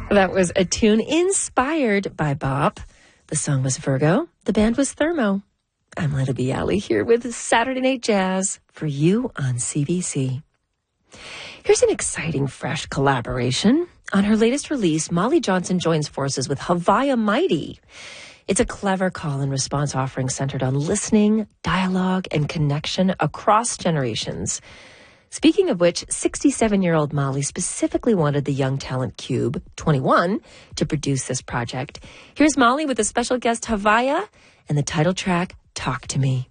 That was a tune inspired by Bop. The song was Virgo. The band was Thermo. I'm Lila Bialy here with Saturday Night Jazz for you on CBC. Here's an exciting, fresh collaboration. On her latest release, Molly Johnson joins forces with Havaya Mighty. It's a clever call and response offering centered on listening, dialogue, and connection across generations. Speaking of which, 67-year-old Molly specifically wanted the Young Talent Cube, 21, to produce this project. Here's Molly with a special guest, Havaya, and the title track, Talk to Me.